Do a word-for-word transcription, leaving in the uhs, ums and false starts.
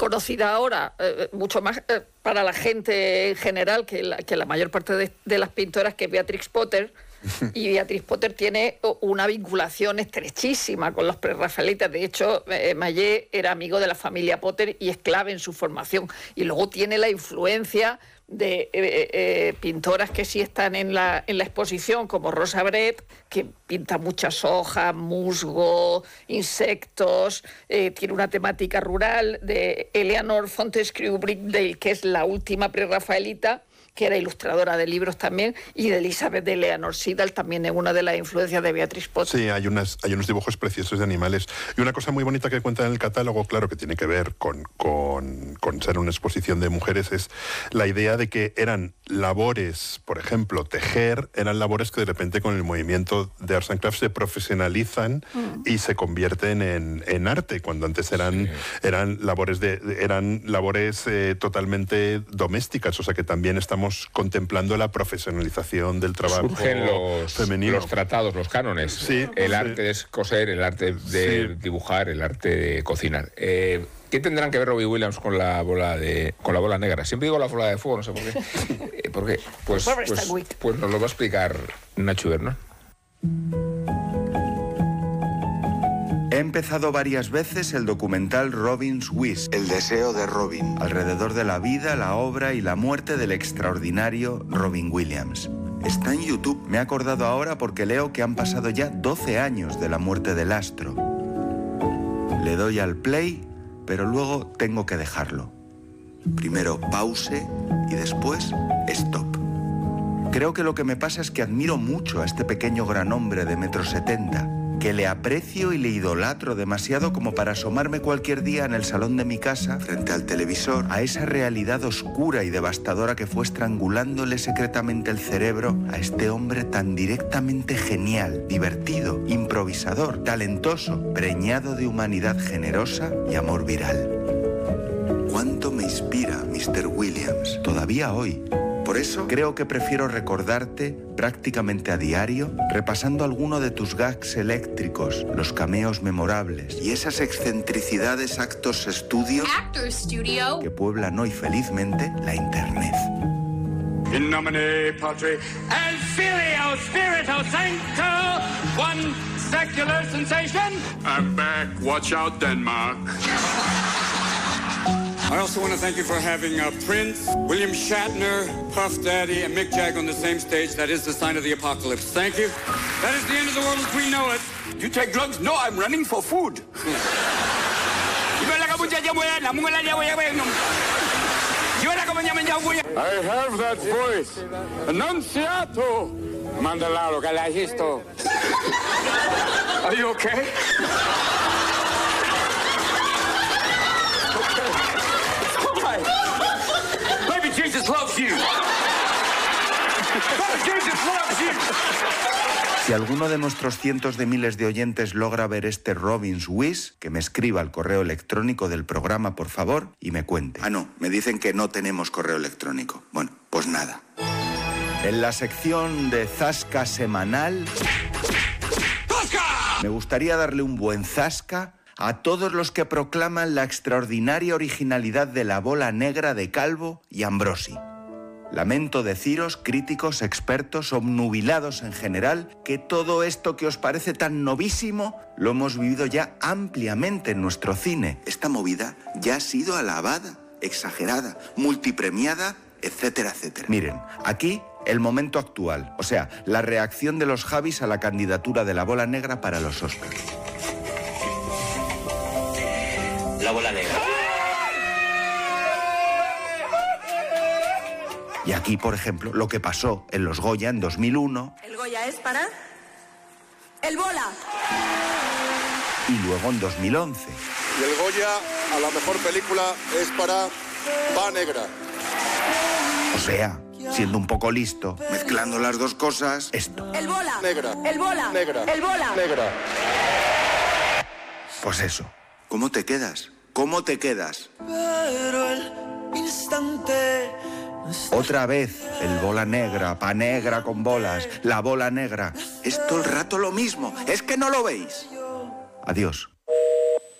conocida ahora, eh, mucho más eh, para la gente en general que la, que la mayor parte de, de las pintoras, que es Beatrix Potter. Y Beatrix Potter tiene una vinculación estrechísima con los prerrafaelitas. De hecho, eh, Mayet era amigo de la familia Potter y es clave en su formación. Y luego tiene la influencia de eh, eh, pintoras que sí están en la, en la exposición, como Rosa Brett, que pinta muchas hojas, musgo, insectos, eh, tiene una temática rural, de Eleanor Fortescue Brickdale, que es la última prerrafaelita, que era ilustradora de libros también, y de Elizabeth de Leonor Siddal, también es una de las influencias de Beatrix Potter. Sí, hay, unas, hay unos dibujos preciosos de animales. Y una cosa muy bonita que cuenta en el catálogo, claro, que tiene que ver con, con, con ser una exposición de mujeres, es la idea de que eran labores, por ejemplo, tejer, eran labores que de repente con el movimiento de Arts and Crafts se profesionalizan mm. y se convierten en, en arte, cuando antes eran, sí. eran labores, de, eran labores eh, totalmente domésticas, o sea que también estamos contemplando la profesionalización del trabajo Surgen los, femenino. Los tratados, los cánones. Sí, el sí. arte es coser, el arte de sí. dibujar, el arte de cocinar. Eh, ¿Qué tendrán que ver Robin Williams con la bola de con la bola negra? Siempre digo la bola de fuego, no sé por qué. Eh, ¿Por qué? Pues, pues, pues nos lo va a explicar Nacho Bernal. He empezado varias veces el documental Robin's Wish, El deseo de Robin, alrededor de la vida, la obra y la muerte del extraordinario Robin Williams. Está en YouTube. Me he acordado ahora porque leo que han pasado ya doce años de la muerte del astro. Le doy al play, pero luego tengo que dejarlo. Primero pause y después stop. Creo que lo que me pasa es que admiro mucho a este pequeño gran hombre de metro setenta, que le aprecio y le idolatro demasiado como para asomarme cualquier día en el salón de mi casa, frente al televisor, a esa realidad oscura y devastadora que fue estrangulándole secretamente el cerebro a este hombre tan directamente genial, divertido, improvisador, talentoso, preñado de humanidad generosa y amor viral. ¿Cuánto me inspira mister Williams, todavía hoy? Por eso creo que prefiero recordarte prácticamente a diario, repasando alguno de tus gags eléctricos, los cameos memorables y esas excentricidades Actors Studio, Actors Studio que pueblan hoy felizmente la internet. In nomine Patri et Filio Spirito Sancto, one secular sensation. I'm back. Watch out, Denmark. I also want to thank you for having uh, Prince, William Shatner, Puff Daddy, and Mick Jagger on the same stage. That is the sign of the apocalypse. Thank you. That is the end of the world as we know it. You take drugs? No, I'm running for food. I have that voice. Annunciato. Mandalaro, Galagisto. Are you okay? Baby Jesus loves you. Baby Jesus loves you. Si alguno de nuestros cientos de miles de oyentes logra ver este Robin's Wish, que me escriba al correo electrónico del programa, por favor, y me cuente. Ah, no, me dicen que no tenemos correo electrónico. Bueno, pues nada. En la sección de Zasca semanal, ¡Zasca! Me gustaría darle un buen zasca a todos los que proclaman la extraordinaria originalidad de la bola negra de Calvo y Ambrosi. Lamento deciros, críticos, expertos, obnubilados en general, que todo esto que os parece tan novísimo lo hemos vivido ya ampliamente en nuestro cine. Esta movida ya ha sido alabada, exagerada, multipremiada, etcétera, etcétera. Miren, aquí el momento actual, o sea, la reacción de los Javis a la candidatura de la bola negra para los Oscars. La bola negra. Y aquí, por ejemplo, lo que pasó en los Goya en dos mil uno. El Goya es para el bola. Y luego en dos mil once. Y el Goya a la mejor película es para Va Negra. O sea, siendo un poco listo, mezclando las dos cosas, esto. El bola. Negra. El bola. Negra. El bola. Negra. Pues eso. ¿Cómo te quedas? ¿Cómo te quedas? Pero el instante... Otra vez, el bola negra, pa negra con bolas, la bola negra. Es todo el rato lo mismo, ¿es que no lo veis? Adiós.